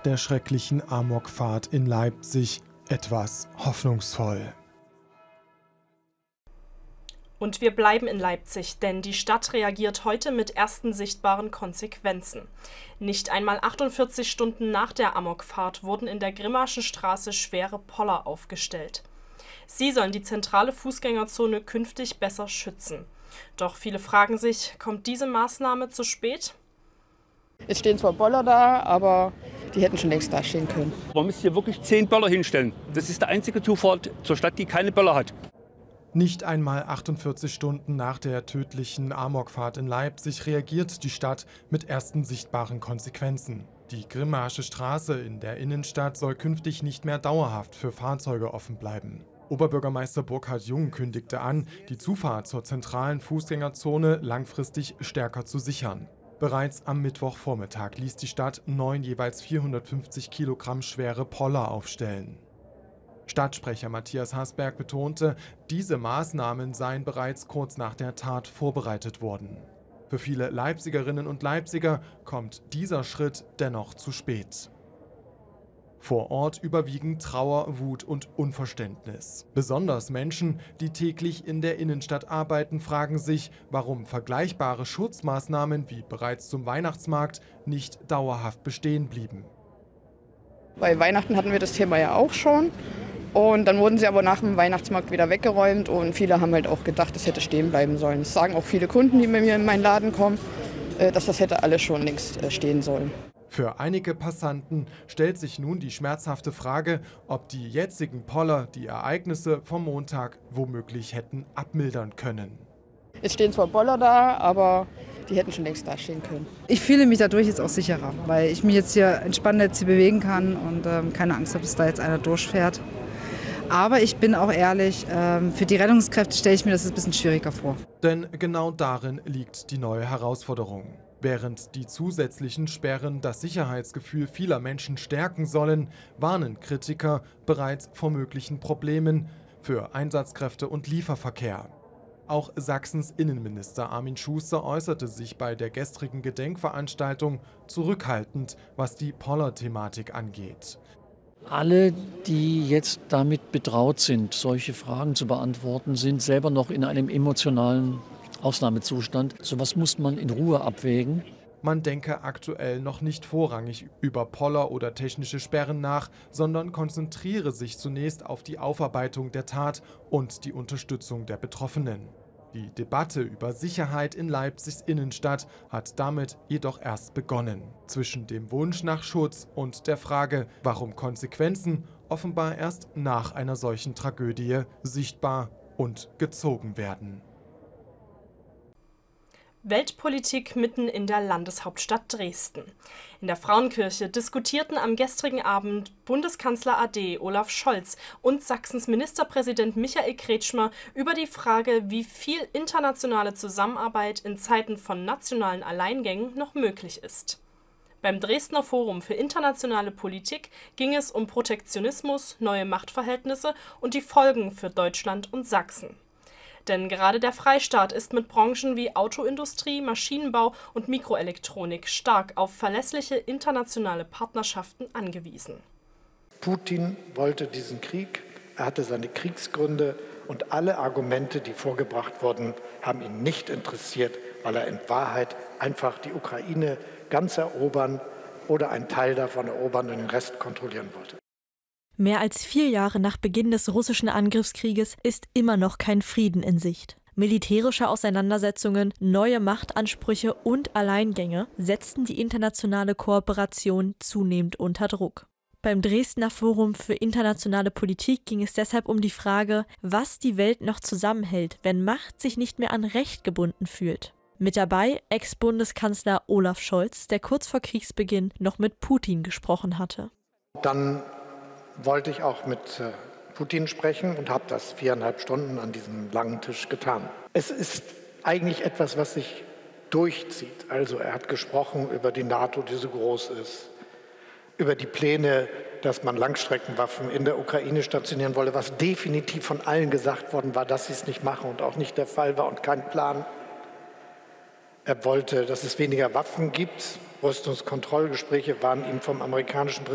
der schrecklichen Amokfahrt in Leipzig etwas hoffnungsvoll. Und wir bleiben in Leipzig, denn die Stadt reagiert heute mit ersten sichtbaren Konsequenzen. Nicht einmal 48 Stunden nach der Amokfahrt wurden in der Grimmaschen Straße schwere Poller aufgestellt. Sie sollen die zentrale Fußgängerzone künftig besser schützen. Doch viele fragen sich, kommt diese Maßnahme zu spät? Es stehen zwar Boller da, aber die hätten schon längst da stehen können. Man müsste hier wirklich 10 Böller hinstellen. Das ist der einzige Zufahrt zur Stadt, die keine Böller hat. Nicht einmal 48 Stunden nach der tödlichen Amokfahrt in Leipzig reagiert die Stadt mit ersten sichtbaren Konsequenzen. Die Grimmasche Straße in der Innenstadt soll künftig nicht mehr dauerhaft für Fahrzeuge offen bleiben. Oberbürgermeister Burkhard Jung kündigte an, die Zufahrt zur zentralen Fußgängerzone langfristig stärker zu sichern. Bereits am Mittwochvormittag ließ die Stadt 9 jeweils 450 Kilogramm schwere Poller aufstellen. Stadtsprecher Matthias Hasberg betonte, diese Maßnahmen seien bereits kurz nach der Tat vorbereitet worden. Für viele Leipzigerinnen und Leipziger kommt dieser Schritt dennoch zu spät. Vor Ort überwiegen Trauer, Wut und Unverständnis. Besonders Menschen, die täglich in der Innenstadt arbeiten, fragen sich, warum vergleichbare Schutzmaßnahmen wie bereits zum Weihnachtsmarkt nicht dauerhaft bestehen blieben. Bei Weihnachten hatten wir das Thema ja auch schon. Und dann wurden sie aber nach dem Weihnachtsmarkt wieder weggeräumt und viele haben halt auch gedacht, es hätte stehen bleiben sollen. Das sagen auch viele Kunden, die bei mir in meinen Laden kommen, dass das hätte alles schon längst stehen sollen. Für einige Passanten stellt sich nun die schmerzhafte Frage, ob die jetzigen Poller die Ereignisse vom Montag womöglich hätten abmildern können. Es stehen zwar Boller da, aber die hätten schon längst da stehen können. Ich fühle mich dadurch jetzt auch sicherer, weil ich mich jetzt hier entspannt jetzt hier bewegen kann und keine Angst habe, dass da jetzt einer durchfährt. Aber ich bin auch ehrlich, für die Rettungskräfte stelle ich mir das ein bisschen schwieriger vor. Denn genau darin liegt die neue Herausforderung. Während die zusätzlichen Sperren das Sicherheitsgefühl vieler Menschen stärken sollen, warnen Kritiker bereits vor möglichen Problemen für Einsatzkräfte und Lieferverkehr. Auch Sachsens Innenminister Armin Schuster äußerte sich bei der gestrigen Gedenkveranstaltung zurückhaltend, was die Poller-Thematik angeht. Alle, die jetzt damit betraut sind, solche Fragen zu beantworten, sind selber noch in einem emotionalen Ausnahmezustand. Sowas muss man in Ruhe abwägen. Man denke aktuell noch nicht vorrangig über Poller oder technische Sperren nach, sondern konzentriere sich zunächst auf die Aufarbeitung der Tat und die Unterstützung der Betroffenen. Die Debatte über Sicherheit in Leipzigs Innenstadt hat damit jedoch erst begonnen. Zwischen dem Wunsch nach Schutz und der Frage, warum Konsequenzen offenbar erst nach einer solchen Tragödie sichtbar und gezogen werden. Weltpolitik mitten in der Landeshauptstadt Dresden. In der Frauenkirche diskutierten am gestrigen Abend Bundeskanzler AD Olaf Scholz und Sachsens Ministerpräsident Michael Kretschmer über die Frage, wie viel internationale Zusammenarbeit in Zeiten von nationalen Alleingängen noch möglich ist. Beim Dresdner Forum für internationale Politik ging es um Protektionismus, neue Machtverhältnisse und die Folgen für Deutschland und Sachsen. Denn gerade der Freistaat ist mit Branchen wie Autoindustrie, Maschinenbau und Mikroelektronik stark auf verlässliche internationale Partnerschaften angewiesen. Putin wollte diesen Krieg, er hatte seine Kriegsgründe und alle Argumente, die vorgebracht wurden, haben ihn nicht interessiert, weil er in Wahrheit einfach die Ukraine ganz erobern oder einen Teil davon erobern und den Rest kontrollieren wollte. Mehr als 4 Jahre nach Beginn des russischen Angriffskrieges ist immer noch kein Frieden in Sicht. Militärische Auseinandersetzungen, neue Machtansprüche und Alleingänge setzten die internationale Kooperation zunehmend unter Druck. Beim Dresdner Forum für internationale Politik ging es deshalb um die Frage, was die Welt noch zusammenhält, wenn Macht sich nicht mehr an Recht gebunden fühlt. Mit dabei Ex-Bundeskanzler Olaf Scholz, der kurz vor Kriegsbeginn noch mit Putin gesprochen hatte. Dann wollte ich auch mit Putin sprechen und habe das 4,5 Stunden an diesem langen Tisch getan. Es ist eigentlich etwas, was sich durchzieht. Also er hat gesprochen über die NATO, die so groß ist, über die Pläne, dass man Langstreckenwaffen in der Ukraine stationieren wolle, was definitiv von allen gesagt worden war, dass sie es nicht machen und auch nicht der Fall war und kein Plan. Er wollte, dass es weniger Waffen gibt. Rüstungskontrollgespräche waren ihm vom amerikanischen Präsidenten